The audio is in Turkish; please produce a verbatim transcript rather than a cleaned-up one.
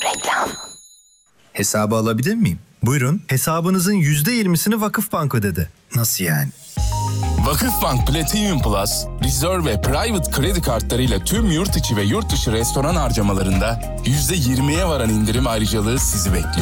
Reklam. Hesabı alabilir miyim? Buyurun. Hesabınızın yüzde yirmisini Vakıfbank ödedi. Nasıl yani? Vakıfbank Platinum Plus, Reserve ve Private kredi kartlarıyla tüm yurt içi ve yurt dışı restoran harcamalarında yüzde yirmiye varan indirim ayrıcalığı sizi bekliyor.